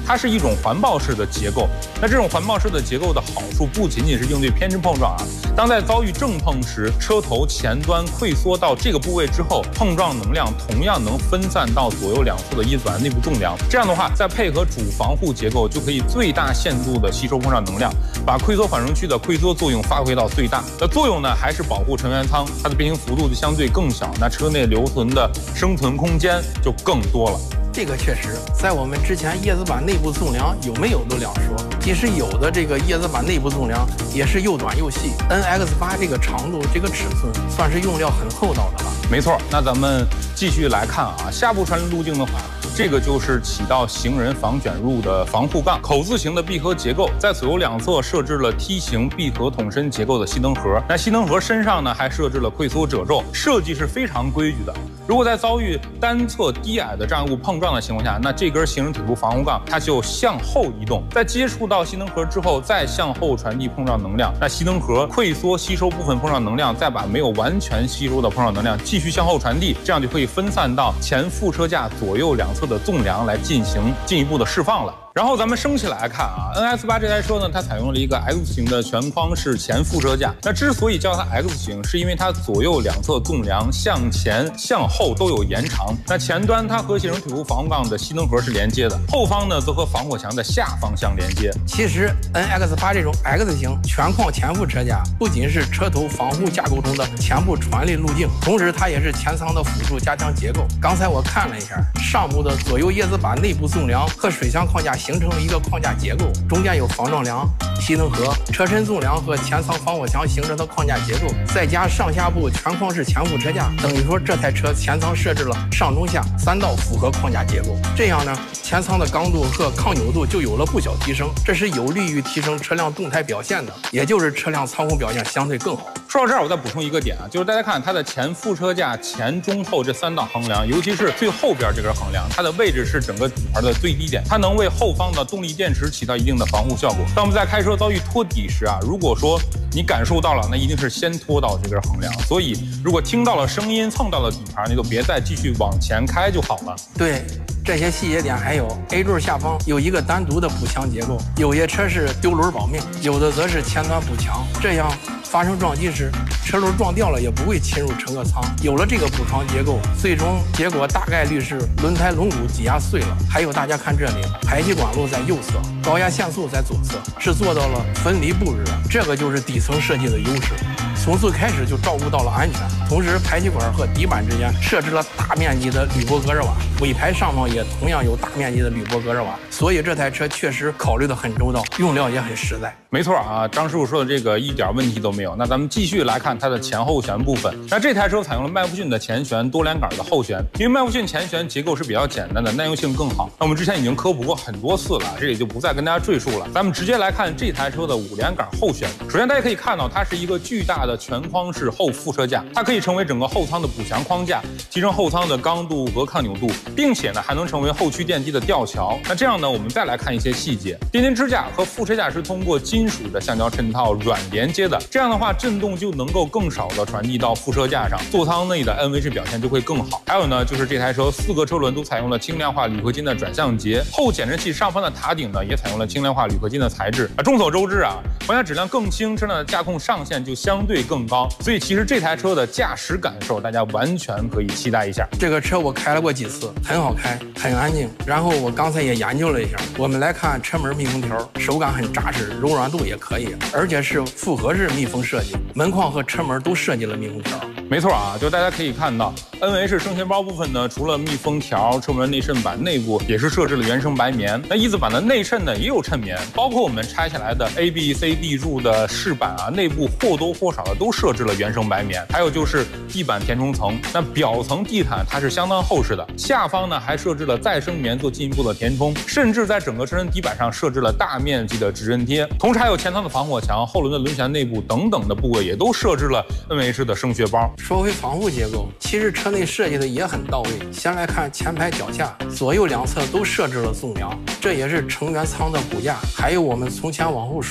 它是一种环抱式的结构。那这种环抱式的结构的好处不仅仅是应对偏置碰撞啊，当在遭遇正碰时，车头前端溃缩到这个部位之后，碰撞能量同样能分散到左右两侧的叶子板内部纵梁。这样的话，再配合主防护结构，就可以最大限度的吸收碰撞能量，把溃缩缓冲区的溃缩作用发挥到最大。那作用呢，还是保护成员舱，它的变形幅度就相对更小，那车内留存的生存空间就更多了。 这个确实，在我们之前叶子板内部纵梁有没有都两说，即使有的这个叶子板内部纵梁也是又短又细。NX8这个长度、这个尺寸算是用料很厚道的了。 没错，那咱们继续来看啊，下部传力路径的话，这个就是起到行人防卷入的防护杠，口字形的闭合结构，在左右两侧设置了梯形闭合筒身结构的熄灯盒。那熄灯盒身上呢，还设置了溃缩褶皱，设计是非常规矩的。如果在遭遇单侧低矮的障碍物碰撞的情况下，那这根行人腿部防护杠它就向后移动，在接触到熄灯盒之后，再向后传递碰撞能量。那熄灯盒溃缩吸收部分碰撞能量，再把没有完全吸收的碰撞能量继续向后传递，这样就可以分散到前副车架左右两侧的纵梁来进行进一步的释放了。然后咱们升起来看啊 ，NX8 这台车呢，它采用了一个 X 型的全框式前副车架。那之所以叫它 X 型，是因为它左右两侧纵梁向前、向后都有延长。那前端它和行人腿部防护杠的熄灯盒是连接的，后方呢则和防火墙的下方相连接。 其实 NX8 这种 X 型全框前副车架不仅是车头防护架构中的前部传力路径，同时它也是前舱的辅助加强结构。刚才我看了一下，上部的左右叶子板内部纵梁和水箱框架形成了一个框架结构，中间有防撞梁、熄灯盒、车身纵梁和前舱防火墙形成的框架结构，再加上下部全框式前副车架，等于说这台车前舱设置了上中下3道复合框架结构。这样呢，前舱的刚度和抗扭度就有了不小提升，这是有利于提升车辆动态表现的，也就是车辆操控表现相对更好。 说到这儿，我再补充一个点啊，就是大家看它的前副车架前中后这3道横梁，尤其是最后边这根横梁，它的位置是整个底盘的最低点，它能为后方的动力电池起到一定的防护效果。当我们在开车遭遇拖底时啊，如果说你感受到了，那一定是先拖到这根横梁，所以如果听到了声音蹭到了底盘，你就别再继续往前开就好了。 对，这些细节点还有 A 柱下方有一个单独的补墙结构，有些车是丢轮保命，有的则是前端补墙，这样发生撞击时，车轮撞掉了也不会侵入乘客舱。有了这个补床结构，最终结果大概率是轮胎轮毂挤压碎了。还有大家看这里，排气管路在右侧，高压限速在左侧，是做到了分离布置的，这个就是底层设计的优势。从最开始就照顾到了安全，同时排气管和底板之间设置了大面积的铝箔隔热瓦，尾排上方也同样有大面积的铝箔隔热瓦，所以这台车确实考虑的很周到，用料也很实在。 没错啊，张师傅说的这个一点问题都没有。那咱们继续来看它的前后悬部分。那这台车采用了麦弗逊的前悬，多连杆的后悬，因为麦弗逊前悬结构是比较简单的，耐用性更好。那我们之前已经科普过很多次了，这里就不再跟大家赘述了。咱们直接来看这台车的5连杆后悬。首先大家可以看到，它是一个巨大的全框式后副车架，它可以成为整个后舱的补强框架，提升后舱的刚度和抗扭度，并且呢还能成为后驱电机的吊桥。那这样呢，我们再来看一些细节。电机支架和副车架是通过金属的橡胶衬套软连接的，这样的话震动就能够更少的传递到副车架上，座舱内的 NVH 表现就会更好。还有呢，就是这台车4个车轮都采用了轻量化铝合金的转向节，后减震器上方的塔顶呢也采用了轻量化铝合金的材质。众所周知啊，玩家质量更轻，车辆的驾控上限就相对更高，所以其实这台车的驾驶感受大家完全可以期待一下。 这个车我开了过几次，很好开，很安静。然后我刚才也研究了一下，我们来看车门密封条，手感很扎实，柔软度也可以，而且是复合式密封设计，门框和车门都设计了密封条。 没错啊，就大家可以看到 NVH 升学包部分呢，除了密封条，车门内衬板内部也是设置了原生白棉。那翼子板的内衬呢也有衬棉，包括我们拆下来的 A、B、C、D 柱的饰板啊，内部或多或少的都设置了原生白棉。还有就是地板填充层，那表层地毯它是相当厚实的，下方呢还设置了再生棉做进一步的填充，甚至在整个车身底板上设置了大面积的指针贴，同时还有前舱的防火墙、后轮的轮悬内部等等的部位也都设置了 NVH 的声学包。 说回防护结构，其实车内设计的也很到位。先来看前排脚下，左右两侧都设置了纵梁，这也是乘员舱的骨架。还有我们从前往后数，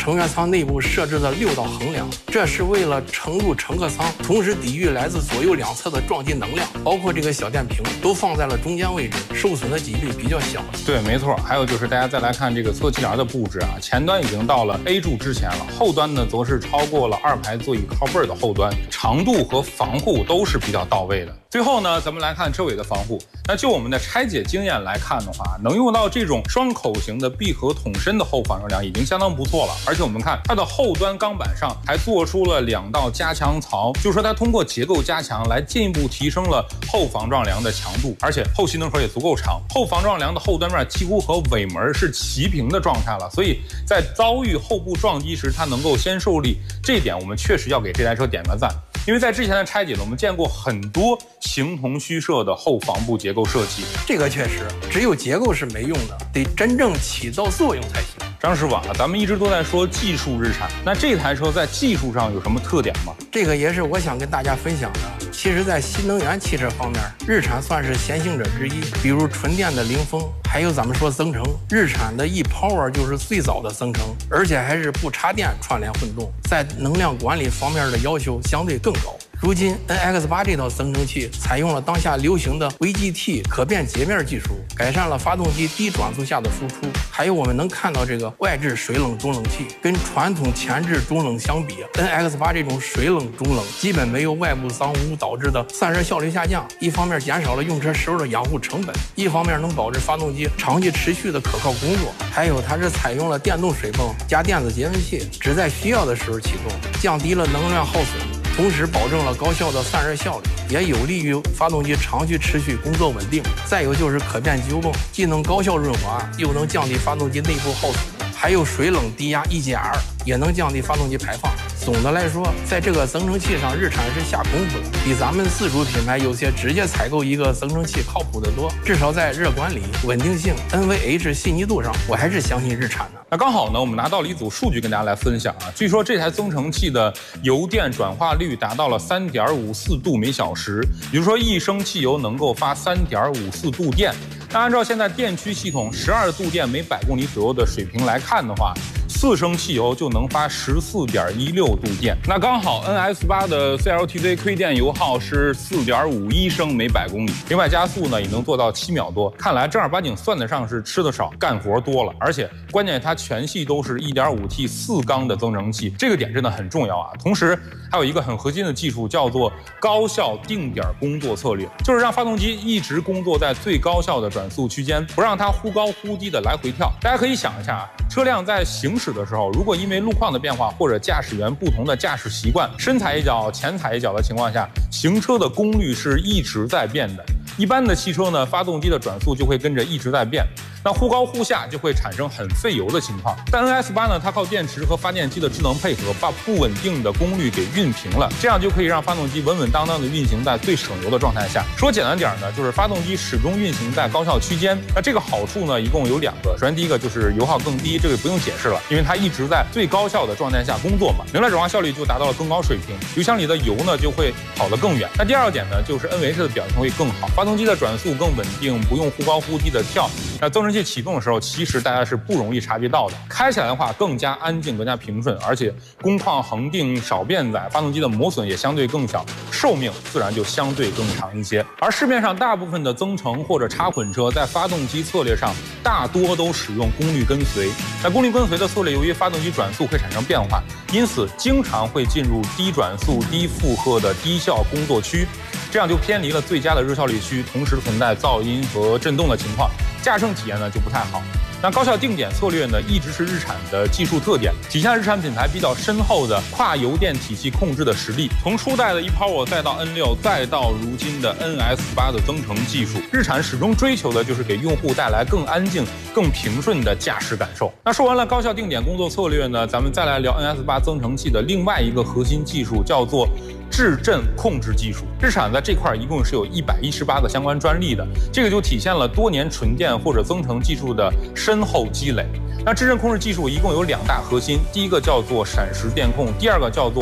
乘员舱内部设置了6道横梁，这是为了撑住乘客舱，同时抵御来自左右两侧的撞击能量。包括这个小电瓶都放在了中间位置，受损的几率比较小。 对，没错。还有就是大家再来看这个侧气帘的布置啊，前端已经到了 A 柱之前了，后端呢则是超过了2排座椅靠背的后端，长度和防护都是比较到位的。最后呢，咱们来看车尾的防护。那就我们的拆解经验来看的话，能用到这种双口型的闭合筒身的后防撞梁已经相当不错了。而且我们看它的后端钢板上还做出了2道加强槽，就是说它通过结构加强来进一步提升了后防撞梁的强度，而且后吸能口也足够长，后防撞梁的后端面几乎和尾门是齐平的状态了，所以在遭遇后部撞击时它能够先受力，这一点我们确实要给这台车点个赞。因为在之前的拆解呢，我们见过很多形同虚设的后防部结构设计， 这个确实只有结构是没用的，得真正起到作用才行。 张师傅啊，咱们一直都在说技术日产，那这台车在技术上有什么特点吗？ 这个也是我想跟大家分享的。其实，在新能源汽车方面，日产算是先行者之一。比如纯电的凌风，还有咱们说增程，日产的 ePower 就是最早的增程，而且还是不插电串联混动，在能量管理方面的要求相对更高。如今 NX8 这套增程器采用了当下流行的 VGT 可变截面技术，改善了发动机低转速下的输出。还有我们能看到这个外置水冷中冷器，跟传统前置中冷相比， NX8 这种水冷中冷基本没有外部脏污导致的散热效率下降，一方面减少了用车时候的养护成本，一方面能保证发动机长期持续的可靠工作。还有它是采用了电动水泵加电子节温器，只在需要的时候启动，降低了能量耗损，同时保证了高效的散热效率，也有利于发动机长期持续工作稳定。再有就是可变机油泵，既能高效润滑，又能降低发动机内部耗损。还有水冷低压 EGR， 也能降低发动机排放。总的来说，在这个增程器上，日产是下功夫的，比咱们自主品牌有些直接采购一个增程器靠谱得多。至少在热管理、稳定性、NVH 细腻度上，我还是相信日产的。 那刚好呢，我们拿到了一组数据跟大家来分享啊。据说这台增程器的油电转化率达到了 3.54 度每小时，也就是说1升汽油能够发 3.54 度电。那按照现在电驱系统12度电每100公里左右的水平来看的话，4升汽油就能发 14.16 度电。那刚好 NS8 的 CLTC 亏电油耗是 4.51 升每100公里，另外加速呢也能做到7秒多。看来正儿八经算得上是吃得少干活多了，而且关键它全系都是 1.5T 4缸的增程器，这个点真的很重要啊。同时还有一个很核心的技术叫做高效定点工作策略，就是让发动机一直工作在最高效的转速区间，不让它忽高忽低的来回跳。大家可以想一下啊，车辆在行驶的时候，如果因为路况的变化或者驾驶员不同的驾驶习惯，深踩一脚前踩一脚的情况下，行车的功率是一直在变的。一般的汽车呢，发动机的转速就会跟着一直在变，那忽高忽下就会产生很费油的情况。但 NS8 呢，它靠电池和发电机的智能配合，把不稳定的功率给熨平了，这样就可以让发动机稳稳当当的运行在最省油的状态下。说简单点呢，就是发动机始终运行在高效区间。那这个好处呢，一共有2个。首先第一个就是油耗更低，这个不用解释了，因为它一直在最高效的状态下工作嘛，能量转化效率就达到了更高水平，油箱里的油呢就会跑得更远。那第2点呢，就是 NVH 的表现会更好，发动机的转速更稳定，不用忽高忽低的跳。那增程器启动的时候，其实大家是不容易察觉到的。开起来的话更加安静，更加平顺，而且工况恒定，少变载，发动机的磨损也相对更小，寿命自然就相对更长一些。而市面上大部分的增程或者插混车，在发动机策略上大多都使用功率跟随。那功率跟随的策略，由于发动机转速会产生变化，因此经常会进入低转速、低负荷的低效工作区，这样就偏离了最佳的热效率区，同时存在噪音和震动的情况，驾乘体验呢就不太好。那高效定点策略呢，一直是日产的技术特点，体现了日产品牌比较深厚的跨油电体系控制的实力。从初代的 ePower 再到 N6， 再到如今的 NS8 的增程技术，日产始终追求的就是给用户带来更安静、更平顺的驾驶感受。那说完了高效定点工作策略呢，咱们再来聊 NS8 增程器的另外一个核心技术，叫做制震控制技术。日产在这块一共是有118个相关专利的，这个就体现了多年纯电或者增程技术的深厚积累。那制震控制技术一共有2大核心，第一个叫做闪时电控，第2个叫做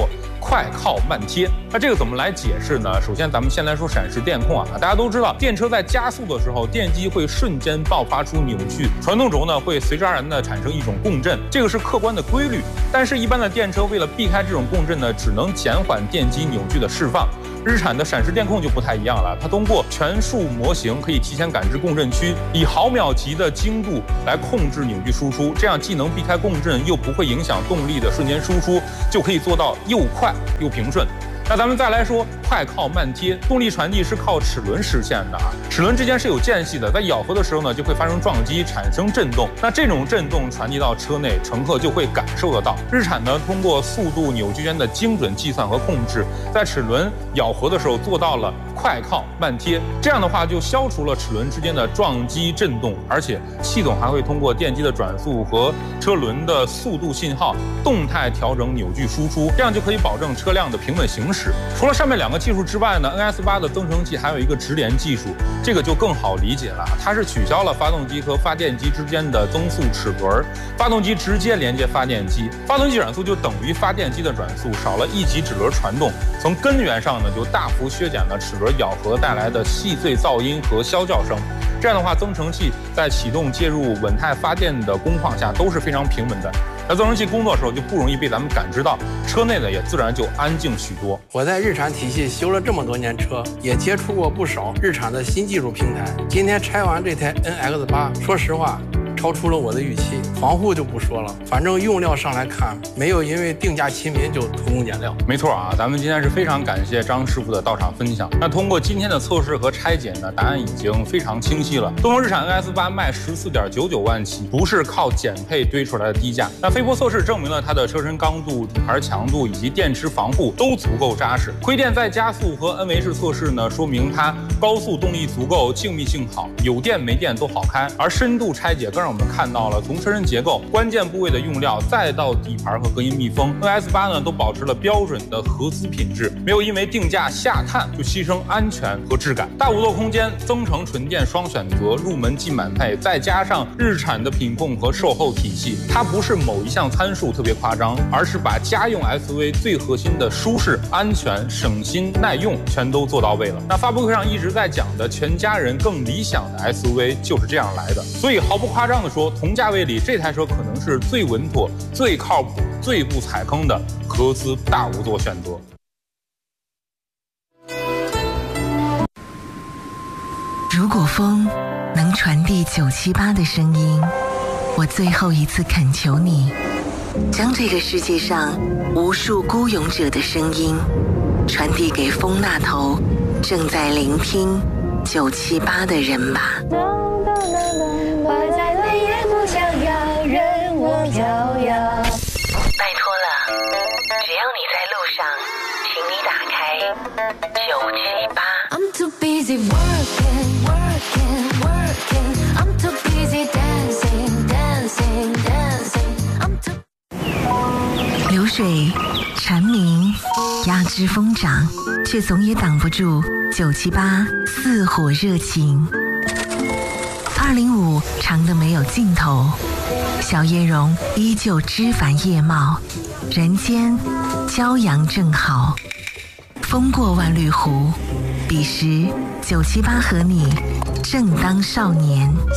快靠慢贴。那这个怎么来解释呢？首先咱们先来说闪式电控啊，大家都知道电车在加速的时候，电机会瞬间爆发出扭矩，传动轴呢会随之而然的产生一种共振，这个是客观的规律。但是，一般的电车为了避开这种共振呢，只能减缓电机扭矩的释放。日产的闪式电控就不太一样了，它通过全数模型可以提前感知共振区，以毫秒级的精度来控制扭矩输出，这样既能避开共振，又不会影响动力的瞬间输出，就可以做到又快又平顺。那咱们再来说快靠慢贴，动力传递是靠齿轮实现的啊，齿轮之间是有间隙的，在咬合的时候呢，就会发生撞击，产生震动。那这种震动传递到车内，乘客就会感受得到。日产呢，通过速度、扭矩间的精准计算和控制，在齿轮咬合的时候做到了快靠慢贴，这样的话就消除了齿轮之间的撞击震动，而且系统还会通过电机的转速和车轮的速度信号，动态调整扭矩输出，这样就可以保证车辆的平稳行驶。除了上面两个技术之外呢 ，NS8 的增程器还有一个直连技术，这个就更好理解了。它是取消了发动机和发电机之间的增速齿轮，发动机直接连接发电机，发动机转速就等于发电机的转速，少了一级齿轮传动，从根源上呢就大幅削减了齿轮咬合带来的细碎噪音和啸叫声。这样的话，增程器在启动、介入、稳态发电的工况下都是非常平稳的。那增程器工作的时候就不容易被咱们感知到，车内呢也自然就安静许多。 我在日产体系修了这么多年车，也接触过不少日产的新技术平台。今天拆完这台 NX8，说实话，超出了我的预期。防护就不说了，反正用料上来看，没有因为定价亲民就偷工减料。 没错啊，咱们今天是非常感谢张师傅的到场分享。那通过今天的测试和拆解呢，答案已经非常清晰了。东风日产 NS8 卖14.99万起，不是靠减配堆出来的低价。那飞波测试证明了它的车身刚度、底盘强度以及电池防护都足够扎实。亏电再加速和 N 维式测试呢，说明它高速动力足够，静谧性好，有电没电都好开。而深度拆解更让我们看到了从车身结构、关键部位的用料，再到底盘和隔音密封 ，NS8 呢都保持了标准的合资品质，没有因为定价下探就牺牲安全和质感。大5座空间、增程纯电双选择、入门即满配，再加上日产的品控和售后体系，它不是某一项参数特别夸张，而是把家用 SUV 最核心的舒适、安全、省心、耐用全都做到位了。那发布会上一直在讲的全家人更理想的 SUV 就是这样来的。所以毫不夸张地说，同价位里这台车可能是最稳妥、最靠谱、最不踩坑的合资大5座选择。 如果风能传递978的声音，我最后一次恳求你，将这个世界上无数孤勇者的声音传递给风那头正在聆听978的人吧。 花再美也不想要任我飘摇。 拜托了，只要你在路上，请你打开978。 I'm too busy working, working, working. I'm too busy dancing, dancing, dancing. I'm too... 流水蝉鸣，压枝疯长，却总也挡不住978似火热情。205长得没有尽头，小叶榕依旧枝繁叶茂，人间骄阳正好。风过万绿湖，彼时978和你正当少年。